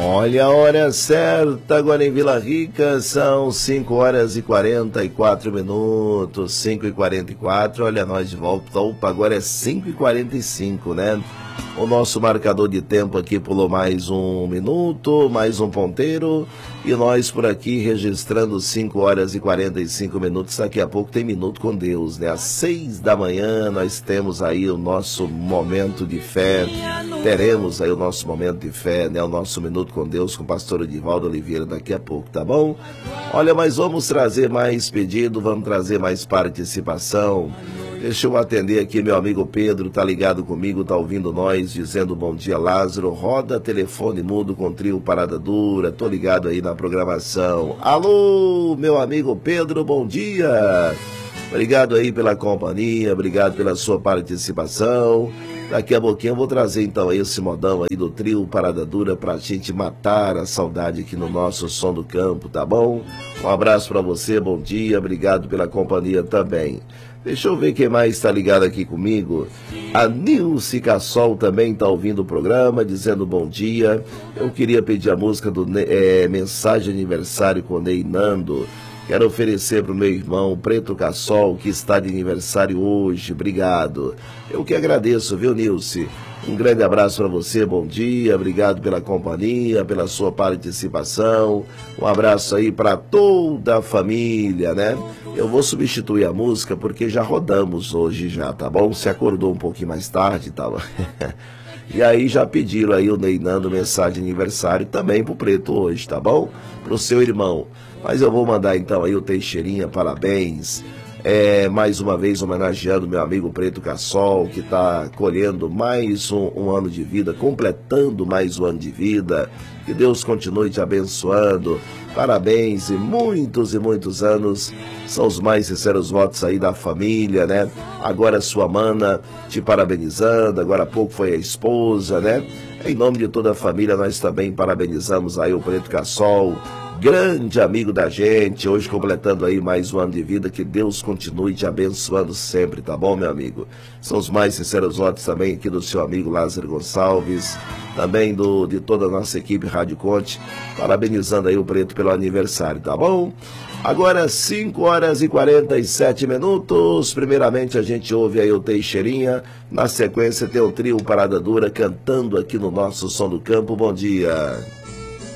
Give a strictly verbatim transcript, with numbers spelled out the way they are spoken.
Olha a hora certa, agora em Vila Rica são cinco horas e quarenta e quatro minutos, cinco e quarenta e quatro, olha nós de volta, opa, agora é cinco e quarenta e cinco, né? O nosso marcador de tempo aqui pulou mais um minuto, mais um ponteiro, e nós por aqui registrando cinco horas e quarenta e cinco minutos, daqui a pouco tem Minuto com Deus, né? Às seis da manhã nós temos aí o nosso momento de fé, teremos aí o nosso momento de fé, né? O nosso Minuto com Deus com o pastor Edivaldo Oliveira daqui a pouco, tá bom? Olha, mas vamos trazer mais pedido, vamos trazer mais participação. Deixa eu atender aqui, meu amigo Pedro, tá ligado comigo, tá ouvindo nós, dizendo bom dia, Lázaro. Roda telefone mudo com trio Parada Dura, tô ligado aí na programação. Alô, meu amigo Pedro, bom dia. Obrigado aí pela companhia, obrigado pela sua participação. Daqui a pouquinho eu vou trazer então aí esse modão aí do trio Parada Dura pra gente matar a saudade aqui no nosso Som do Campo, tá bom? Um abraço pra você, bom dia, obrigado pela companhia também. Deixa eu ver quem mais está ligado aqui comigo. A Nilce Cassol também está ouvindo o programa, dizendo bom dia. Eu queria pedir a música do é, Mensagem de Aniversário com o Ney Nando. Quero oferecer para o meu irmão Preto Cassol, que está de aniversário hoje. Obrigado. Eu que agradeço, viu, Nilce? Um grande abraço para você, bom dia, obrigado pela companhia, pela sua participação. Um abraço aí para toda a família, né? Eu vou substituir a música porque já rodamos hoje já, tá bom? Você acordou um pouquinho mais tarde e tal. E aí já pediram aí o Ney Nando mensagem de aniversário também pro Preto hoje, tá bom? Pro seu irmão. Mas eu vou mandar então aí o Teixeirinha, parabéns. É, mais uma vez homenageando meu amigo Preto Cassol, que está colhendo mais um, um ano de vida, completando mais um ano de vida. Que Deus continue te abençoando. Parabéns e muitos e muitos anos. São os mais sinceros votos aí da família, né? Agora sua mana te parabenizando, agora há pouco foi a esposa, né? Em nome de toda a família, nós também parabenizamos aí o Preto Cassol, grande amigo da gente, hoje completando aí mais um ano de vida. Que Deus continue te abençoando sempre, tá bom, meu amigo? São os mais sinceros votos também aqui do seu amigo Lázaro Gonçalves, também do, de toda a nossa equipe Rádio Conte, parabenizando aí o Preto pelo aniversário, tá bom? Agora cinco horas e quarenta e sete minutos, primeiramente a gente ouve aí o Teixeirinha, na sequência tem o trio Parada Dura cantando aqui no nosso Som do Campo. Bom dia.